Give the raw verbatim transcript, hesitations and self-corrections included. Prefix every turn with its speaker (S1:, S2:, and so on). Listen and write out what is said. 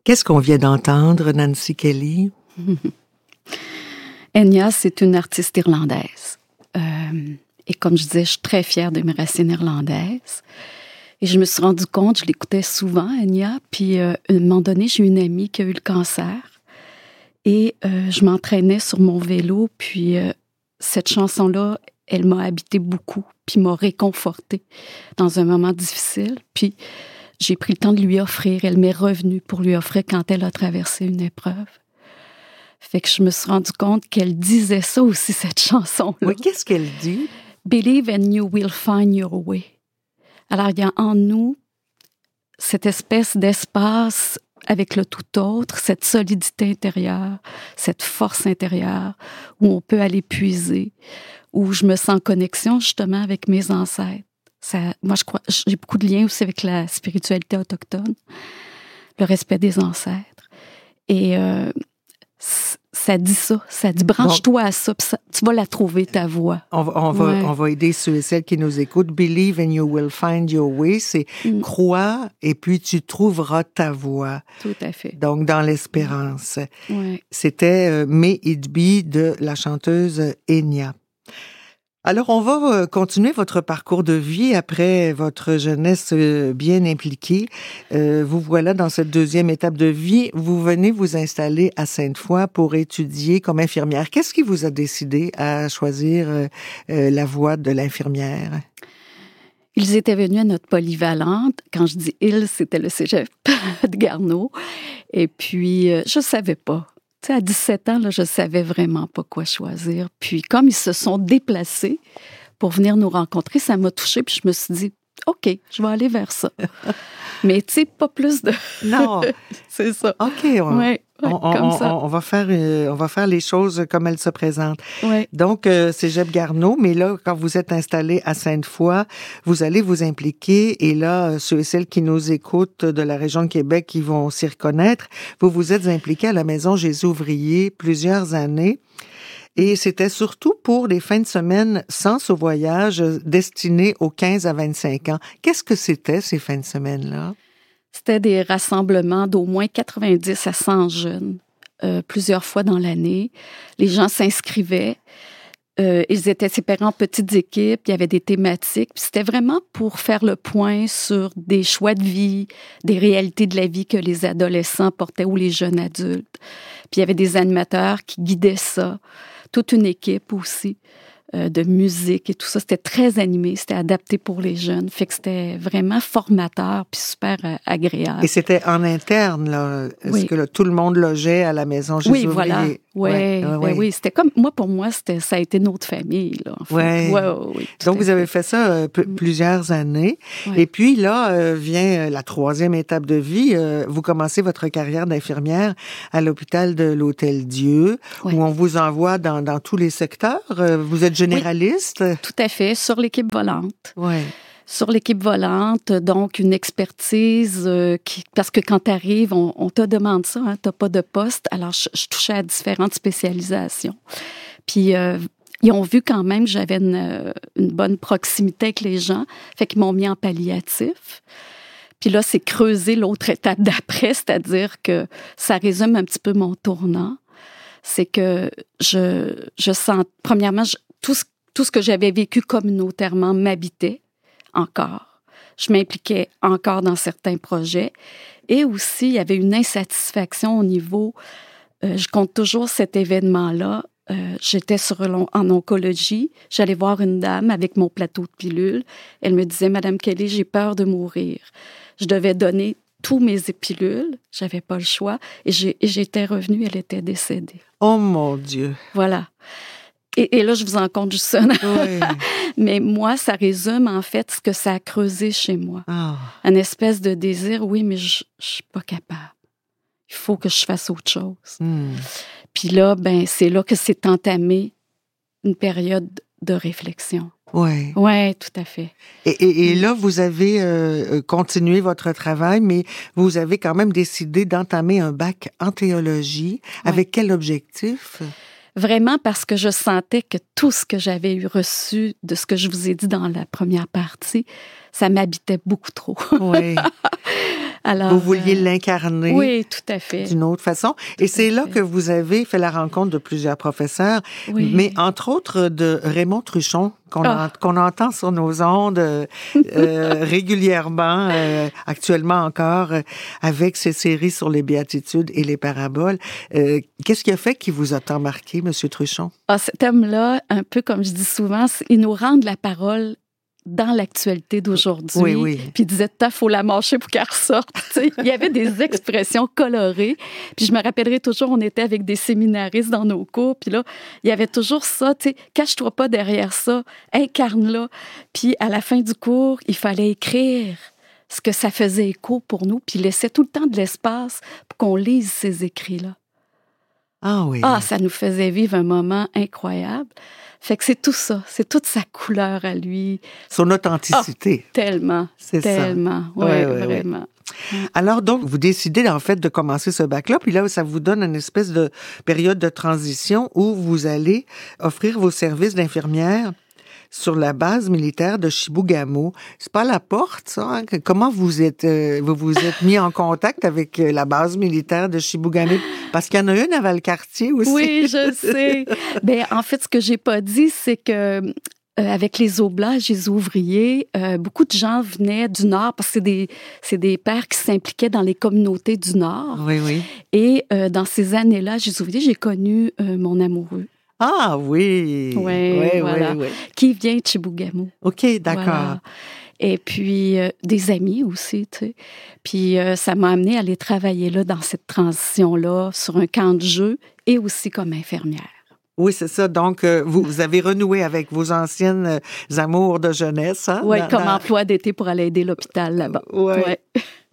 S1: Qu'est-ce qu'on vient d'entendre, Nancy Kelly?
S2: Enya, c'est une artiste irlandaise. Euh, et comme je disais, je suis très fière de mes racines irlandaises. Et je me suis rendu compte, je l'écoutais souvent, Enya, puis euh, à un moment donné, j'ai une amie qui a eu le cancer. Et euh, je m'entraînais sur mon vélo, puis euh, cette chanson-là, elle m'a habité beaucoup, puis m'a réconfortée dans un moment difficile. Puis j'ai pris le temps de lui offrir. Elle m'est revenue pour lui offrir quand elle a traversé une épreuve. Fait que je me suis rendu compte qu'elle disait ça aussi, cette chanson-là.
S1: Oui, qu'est-ce qu'elle dit?
S2: Believe and you will find your way. Alors, il y a en nous cette espèce d'espace avec le tout autre, cette solidité intérieure, cette force intérieure où on peut aller puiser, où je me sens en connexion justement avec mes ancêtres. Ça, moi, je crois, j'ai beaucoup de liens aussi avec la spiritualité autochtone, le respect des ancêtres. Et euh, ça dit ça, ça dit branche-toi à ça, puis ça, tu vas la trouver, ta voix.
S1: On va, on, va,
S2: ouais.
S1: on va aider ceux et celles qui nous écoutent. Believe and you will find your way. C'est mm. crois et puis tu trouveras ta voix.
S2: Tout à fait.
S1: Donc, dans l'espérance.
S2: Ouais.
S1: C'était euh, May It Be de la chanteuse Enya. Alors, on va continuer votre parcours de vie après votre jeunesse bien impliquée. Euh, vous voilà dans cette deuxième étape de vie. Vous venez vous installer à Sainte-Foy pour étudier comme infirmière. Qu'est-ce qui vous a décidé à choisir euh, la voie de l'infirmière?
S2: Ils étaient venus à notre polyvalente. Quand je dis « ils », c'était le cégep de Garneau. Et puis, euh, je ne savais pas. Tu sais, à dix-sept ans, là, je ne savais vraiment pas quoi choisir. Puis, comme ils se sont déplacés pour venir nous rencontrer, ça m'a touchée. Puis, je me suis dit, OK, je vais aller vers ça. Mais, tu sais, pas plus de...
S1: Non.
S2: C'est ça.
S1: OK. On,
S2: ouais, ouais,
S1: on,
S2: comme
S1: on,
S2: ça.
S1: On va, faire, euh, on va faire les choses comme elles se présentent.
S2: Ouais.
S1: Donc, euh, cégep Garneau, mais là, quand vous êtes installé à Sainte-Foy, vous allez vous impliquer. Et là, ceux et celles qui nous écoutent de la région de Québec, qui vont s'y reconnaître, vous vous êtes impliqué à la Maison Jésus-Ouvrier plusieurs années. Et c'était surtout pour les fins de semaine sens au voyage destinées aux quinze à vingt-cinq ans. Qu'est-ce que c'était, ces fins de semaine-là?
S2: C'était des rassemblements d'au moins quatre-vingt-dix à cent jeunes, euh, plusieurs fois dans l'année. Les gens s'inscrivaient. Euh, ils étaient séparés en petites équipes. Il y avait des thématiques. Puis c'était vraiment pour faire le point sur des choix de vie, des réalités de la vie que les adolescents portaient ou les jeunes adultes. Puis il y avait des animateurs qui guidaient ça. Toute une équipe aussi euh, de musique et tout ça. C'était très animé, c'était adapté pour les jeunes. Fait que c'était vraiment formateur puis super euh, agréable.
S1: Et c'était en interne, là? Est-ce
S2: oui.
S1: que là, tout le monde logeait à la Maison Jésus-Ouvrier?
S2: Oui, voilà. Oui, ouais, ouais, ouais. oui. C'était comme, moi, pour moi, c'était, ça a été notre famille, là. En fait.
S1: Ouais.
S2: Ouais, ouais, oui.
S1: Donc, vous avez fait ça euh, p- plusieurs années. Ouais. Et puis, là, euh, vient la troisième étape de vie. Euh, vous commencez votre carrière d'infirmière à l'hôpital de l'Hôtel-Dieu, ouais. où on vous envoie dans, dans tous les secteurs. Euh, vous êtes généraliste?
S2: Oui, tout à fait, sur l'équipe volante.
S1: Oui.
S2: Sur l'équipe volante, donc une expertise euh, qui, parce que quand tu arrives, on, on te demande ça, hein, tu n'as pas de poste. Alors, je, je touchais à différentes spécialisations. Puis, euh, ils ont vu quand même que j'avais une, une bonne proximité avec les gens, fait qu'ils m'ont mis en palliatif. Puis là, c'est creuser l'autre étape d'après, c'est-à-dire que ça résume un petit peu mon tournant. C'est que je, je sens, premièrement, je, tout, ce, tout ce que j'avais vécu communautairement m'habitait encore. Je m'impliquais encore dans certains projets. Et aussi, il y avait une insatisfaction au niveau... Euh, je compte toujours cet événement-là. Euh, j'étais sur, en oncologie. J'allais voir une dame avec mon plateau de pilules. Elle me disait, « Madame Kelly, j'ai peur de mourir. » Je devais donner tous mes pilules. J'avais pas le choix. Et, j'ai, et j'étais revenue, elle était décédée.
S1: Oh mon Dieu!
S2: Voilà. Et, et là, je vous en compte juste ça. Oui. Mais moi, ça résume en fait ce que ça a creusé chez moi. Oh. Une espèce de désir, oui, mais je ne suis pas capable. Il faut que je fasse autre chose. Mm. Puis là, ben, c'est là que s'est entamée une période de réflexion.
S1: Oui.
S2: Oui, tout à fait.
S1: Et, et, et là, vous avez euh, continué votre travail, mais vous avez quand même décidé d'entamer un bac en théologie. Ouais. Avec quel objectif?
S2: Vraiment parce que je sentais que tout ce que j'avais eu reçu de ce que je vous ai dit dans la première partie, ça m'habitait beaucoup trop.
S1: Oui.
S2: Alors,
S1: vous vouliez euh, l'incarner.
S2: Oui, tout à fait.
S1: D'une autre façon. Tout Et c'est là fait. que vous avez fait la rencontre de plusieurs professeurs, oui. mais entre autres de Raymond Truchon, qu'on, oh. en, qu'on entend sur nos ondes euh, euh, régulièrement, euh, actuellement encore, euh, avec ses séries sur les béatitudes et les paraboles. Euh, qu'est-ce qui a fait qu'il vous a tant marqué, M. Truchon?
S2: Ah, cet homme-là, un peu comme je dis souvent, il nous rend la parole dans l'actualité d'aujourd'hui.
S1: Oui, oui.
S2: Puis il disait, il faut la mâcher pour qu'elle ressorte. T'sais, il y avait des expressions colorées. Puis je me rappellerai toujours, on était avec des séminaristes dans nos cours. Puis là, il y avait toujours ça, tu sais, cache-toi pas derrière ça, incarne-la. Puis à la fin du cours, il fallait écrire ce que ça faisait écho pour nous. Puis il laissait tout le temps de l'espace pour qu'on lise ces écrits-là.
S1: Ah oui.
S2: Ah, ça nous faisait vivre un moment incroyable. Fait que c'est tout ça, c'est toute sa couleur à lui.
S1: Son authenticité.
S2: Oh, tellement, c'est tellement, ça. Oui, ouais, ouais, vraiment.
S1: Ouais. Alors donc, vous décidez en fait de commencer ce bac-là, puis là, ça vous donne une espèce de période de transition où vous allez offrir vos services d'infirmière sur la base militaire de Chibougamau. C'est pas la porte, ça? Hein? Comment vous êtes, euh, vous vous êtes mis en contact avec euh, la base militaire de Chibougamau? Parce qu'il y en a une à Valcartier aussi.
S2: Oui, je sais. Ben, en fait, ce que j'ai pas dit, c'est que euh, avec les oblages, les ouvriers, euh, beaucoup de gens venaient du Nord parce que c'est des, c'est des pères qui s'impliquaient dans les communautés du Nord.
S1: Oui, oui.
S2: Et euh, dans ces années-là, les ouvriers, j'ai connu euh, mon amoureux.
S1: Ah oui!
S2: Oui, ouais, voilà. Oui, oui. Qui vient de Chibougamau.
S1: OK, d'accord. Voilà.
S2: Et puis, euh, des amis aussi, tu sais. Puis, euh, ça m'a amené à aller travailler là, dans cette transition-là, sur un camp de jeu et aussi comme infirmière.
S1: Oui, c'est ça. Donc, euh, vous, vous avez renoué avec vos anciennes amours de jeunesse. Hein,
S2: oui,
S1: dans,
S2: comme
S1: dans...
S2: emploi d'été pour aller aider l'hôpital là-bas.
S1: Oui.
S2: Ouais.